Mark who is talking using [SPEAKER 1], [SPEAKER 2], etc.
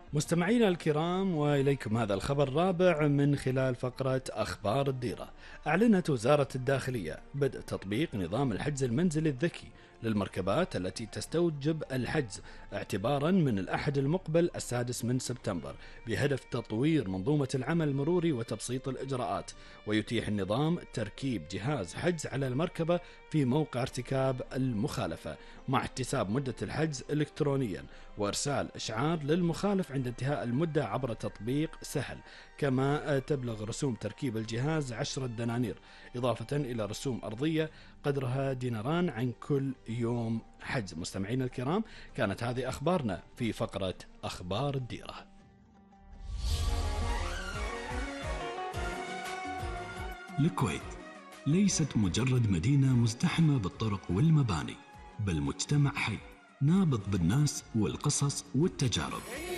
[SPEAKER 1] مستمعينا الكرام، وإليكم هذا الخبر الرابع من خلال فقرة أخبار الديرة. أعلنت وزارة الداخلية بدء تطبيق نظام الحجز المنزلي الذكي للمركبات التي تستوجب الحجز اعتبارا من الأحد المقبل 6 من سبتمبر، بهدف تطوير منظومة العمل المروري وتبسيط الإجراءات. ويتيح النظام تركيب جهاز حجز على المركبة في موقع ارتكاب المخالفة، مع احتساب مدة الحجز إلكترونيا، وإرسال إشعار للمخالف عند انتهاء المدة عبر تطبيق سهل. كما تبلغ رسوم تركيب الجهاز 10 دنانير، إضافة إلى رسوم أرضية قدرها ديناران عن كل يوم حجز. مستمعين الكرام، كانت هذه أخبارنا في فقرة أخبار الديرة.
[SPEAKER 2] الكويت ليست مجرد مدينة مزدحمة بالطرق والمباني، بل مجتمع حي نابض بالناس والقصص والتجارب.